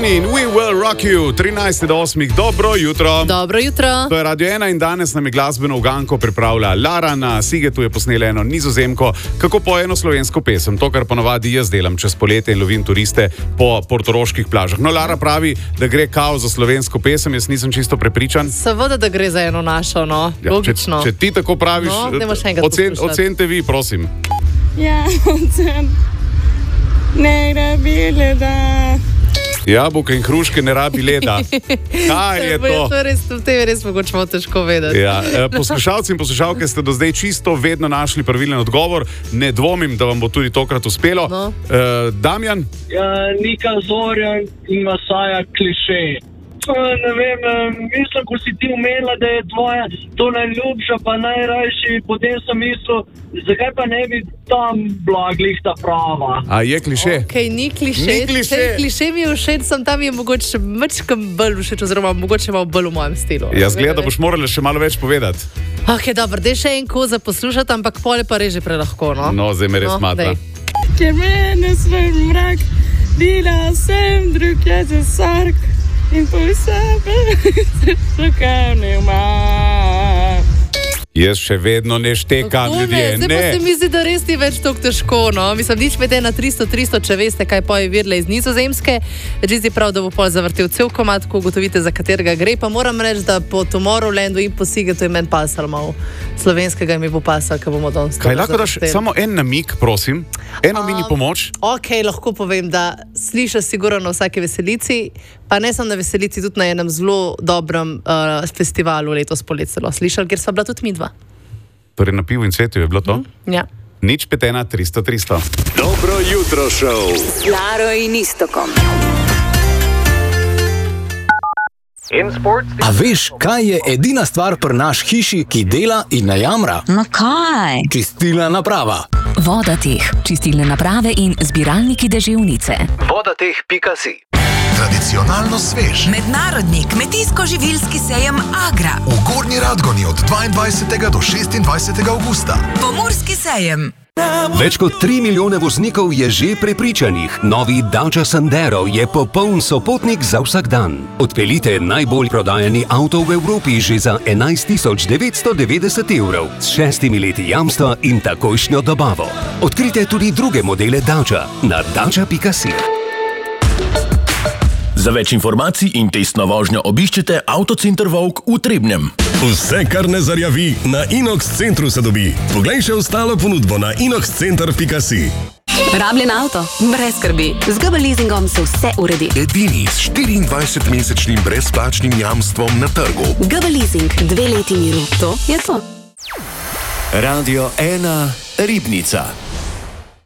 Mini in We Will Rock You, 13 do 8. Dobro jutro. Dobro jutro. To je Radio 1 in danes nam je glasbeno uganko pripravila Lara. Na Sigetu je posnela eno Nizozemko, kako poje eno slovensko pesem. To, kar ponavadi jaz delam čez poletje in lovim turiste po portoroških plažah. No, Lara pravi, da gre kao za slovensko pesem, jaz nisem čisto prepričan. Seveda, da gre za eno našo, no. Ja, logično. Če ti tako praviš, ocenite vi, prosim. Ja, ocen. Ne rabi leda. Jabolka in hruške ne rabi leda. Kaj je to? V tem je res mogoče malo težko vedeti. Ja, poslušalci in poslušalke ste do zdaj čisto vedno našli pravilen odgovor. Ne dvomim, da vam bo tudi tokrat uspelo. No. Damjan? Ja, Nika Zorjan in Masaja Kliše. Ne vem, mislim, ko si ti umela, da je tvoja to najljubša, pa najrajši, potem sem mislil, zakaj pa ne bi tam blaglih ta prava. A je kliše? Okej, ni kliše. Kliše mi je všeč, sem tam je mogoče mačkam bolj všeč, oziroma mogoče malo bolj v mojem stilu. Jaz gledam, da boš morala še malo več povedati. Ok, dobro, dej še en koza poslušati, ampak pole pa reži prelahko, no? No, zdaj me res matra. Ker mene svoj mrak, bila sem drug je za sark. In po sebe se šukam ne ima. Jaz še vedno ne štekam, ljudje. Zdaj pa se mi zdi, da res ni več tako težko, no. Mislim, nič med 1-300, če veste, kaj poje Virle iz Nizozemske. Čisti prav, da bo pol zavrtel cel komad, ko ugotovite, za katerega gre. Pa moram reči, da po Tomorrowlandu in po Sigetu je meni pasal malo. Slovenskega mi bo pasal, ko bomo danes. Kaj lahko daš samo en namig, prosim? Eno mini pomoč? Ok, lahko povem, da slišiš sigurno na vsake veselici, pa ne samo na veselici, tudi na enem zelo dobrem festivalu letos poletje celo slišal, kjer sva bila tudi mi dva. Torej na Pivu in Cvetu je bilo to? Ja. Nič 5-1-300-300. Dobro jutro, šov. Z Laro in Istokom. A veš, kaj je edina stvar pri naš hiši, ki dela in ne jamra? No kaj? Čistilna naprava. Vodateh, čistilne naprave in zbiralniki deževnice. Vodateh.si. Tradicionalno svež. Mednarodni kmetijsko-živilski sejem Agra. V Gornji Radgoni od 22. do 26. avgusta. Pomurski sejem. Več kot 3 milijone voznikov je že prepričanih. Novi Dacia Sandero je popoln sopotnik za vsak dan. Odpeljite najbolj prodajani avto v Evropi že za 11.990 evrov s 6 leti jamstva in takojšnjo dobavo. Odkrite tudi druge modele Dacia na dacia.si. Za več informacij in testno vožnjo obiščite Avtocenter Vovk v Trebnjem. Vse, kar ne zarjavi, na Inox centru se dobi. Poglej še ostalo ponudbo na inoxcenter.si. Rabljen avto? Brez skrbi. Z GB leasingom se vse uredi. Edini s 24-mesečnim brezplačnim jamstvom na trgu. GB leasing, 2 leti miru. To je to. Radio 1 Ribnica.